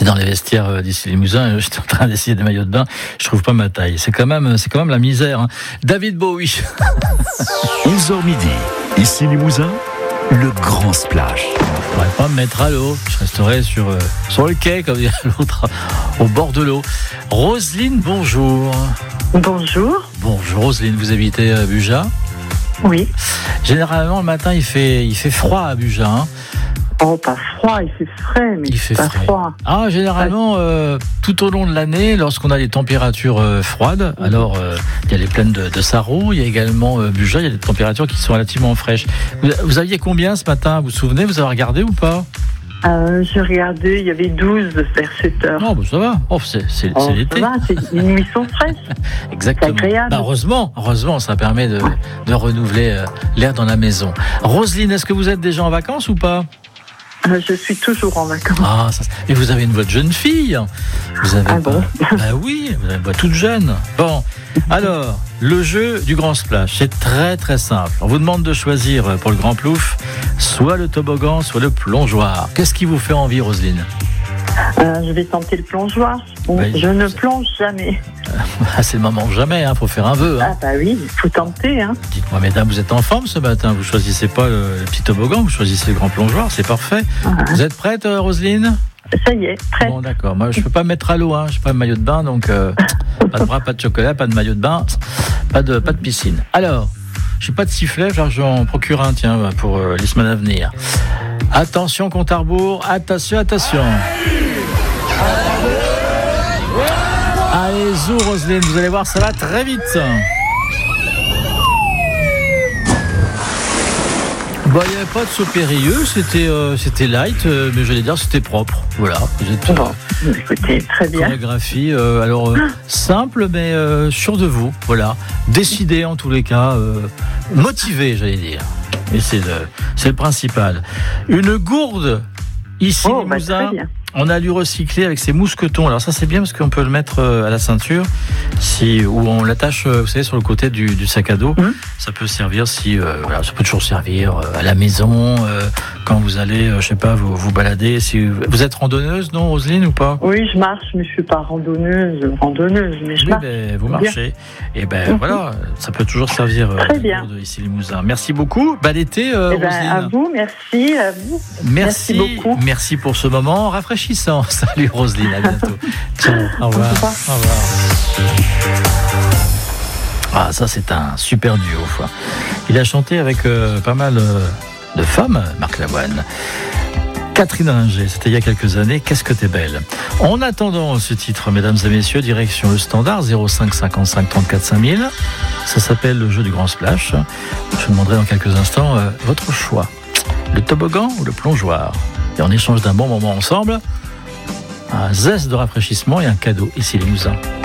J'étais dans les vestiaires d'ici Limousin, j'étais en train d'essayer des maillots de bain, je trouve pas ma taille. C'est quand même la misère. Hein. David Bowie. 11h midi, ici Limousin, le grand splash. Je pourrais pas me mettre à l'eau, je resterai sur le quai, comme dirait l'autre, au bord de l'eau. Roselyne, bonjour. Bonjour. Bonjour Roselyne, vous habitez à Buja ? Oui. Généralement, le matin, il fait froid à Buja. Hein. Oh, pas froid, il fait frais, mais il fait pas frais. froid. Ah, généralement, tout au long de l'année, lorsqu'on a des températures froides, alors il y a les plaines de Sarrou, il y a également Buja, il y a des températures qui sont relativement fraîches. Vous aviez combien ce matin ? Vous vous souvenez ? Vous avez regardé ou pas ? J'ai regardé, il y avait 12 vers 7 heures. Oh, bah ça va. Oh, c'est l'été. Ça va, c'est une nuit sans fraîche. Exactement. C'est agréable. Bah, heureusement, ça permet de renouveler l'air dans la maison. Roselyne, est-ce que vous êtes déjà en vacances ou pas ? Je suis toujours en vacances. Ah, et vous avez une voix de jeune fille. Vous avez bon ? Bah oui, vous avez une voix toute jeune. Bon, alors, le jeu du grand splash, c'est très très simple. On vous demande de choisir pour le grand plouf, soit le toboggan, soit le plongeoir. Qu'est-ce qui vous fait envie, Roselyne ? Je vais tenter le plongeoir. Bon, Oui. je ne plonge jamais. C'est le moment jamais, faut faire un vœu. Ah bah oui, il faut tenter. Hein. Dites-moi, mesdames, vous êtes en forme ce matin ? Vous choisissez pas le petit toboggan, vous choisissez le grand plongeoir, c'est parfait. Vous êtes prête, Roselyne ? Ça y est, prêt. Bon, d'accord. Moi, je peux pas me mettre à l'eau, hein. Je n'ai pas de maillot de bain, donc pas de bras, pas de chocolat, pas de maillot de bain, pas de piscine. Alors, j'ai pas de sifflet, j'en procure un, tiens, pour les semaines à venir. Attention, compte à rebours, attention. Allez, zou, Roselyne, vous allez voir, ça va très vite. Bon, il n'y avait pas de saut périlleux, c'était light, mais j'allais dire c'était propre. Voilà, vous êtes Bon, écoutez, très bien. chorégraphie, simple mais sûr de vous, voilà. Décidé en tous les cas, motivé, j'allais dire. Et c'est le principal. Une gourde ici, Limousin. très bien. On a dû recycler avec ces mousquetons. Alors ça c'est bien parce qu'on peut le mettre à la ceinture, où on l'attache, vous savez, sur le côté du sac à dos. Ça peut servir ça peut toujours servir à la maison, quand vous allez, je sais pas, vous balader. Si vous êtes randonneuse, non, Roselyne, ou pas ? Oui, je marche, mais je suis pas randonneuse, mais je marche. Ben, vous marchez. Et ben voilà, ça peut toujours servir. Très bien. Ici Limousin. Merci beaucoup. Bon été, Roselyne. À vous, merci à vous. Merci beaucoup. Merci pour ce moment rafraîchissant. Salut Roselyne, à bientôt. Ciao, au revoir. Au revoir. Ah, ça c'est un super duo. Il a chanté avec pas mal de femmes, Marc Lavoine. Catherine Ringer, c'était il y a quelques années. Qu'est-ce que t'es belle. En attendant ce titre, mesdames et messieurs, direction le standard 05 55 34 5000. Ça s'appelle le jeu du grand splash. Je vous demanderai dans quelques instants votre choix. Le toboggan ou le plongeoir. Et en échange d'un bon moment ensemble, un zeste de rafraîchissement et un cadeau ici Limousin.